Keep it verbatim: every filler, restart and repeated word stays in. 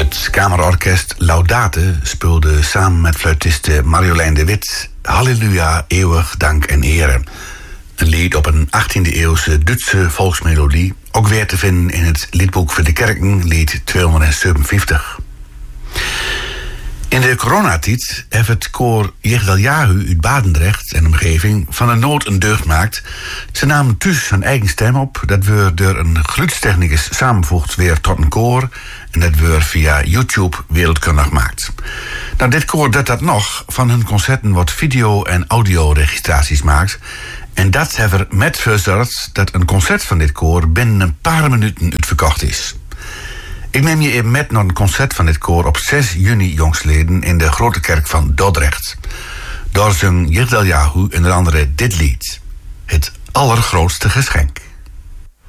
Het kamerorkest Laudate speelde samen met fluitiste Marjolein de Wit Halleluja, eeuwig dank en ere. Een lied op een achttiende-eeuwse Duitse volksmelodie, ook weer te vinden in het liedboek voor de kerken, lied tweehonderdzevenenvijftig. In de coronatijd heeft het koor Jigdaljahu uit Badendrecht en omgeving van een nood een deugd maakt. Ze namen thuis hun eigen stem op, dat we door een geluidstechnicus samenvoegt weer tot een koor en dat we via YouTube wereldkundig maakt. Nou, dit koor dat dat nog van hun concerten wat video- en audioregistraties maakt. En dat heeft er met verzorgd dat een concert van dit koor binnen een paar minuten uitverkocht is. Ik neem je even met naar een concert van dit koor op zes juni jongstleden in de Grote Kerk van Dordrecht. Daar zong Jigdaljahu onder andere dit lied. Het allergrootste geschenk.